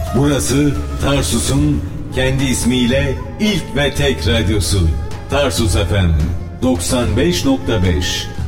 Burası Tarsus'un kendi ismiyle ilk ve tek radyosu. Tarsus FM 95.5.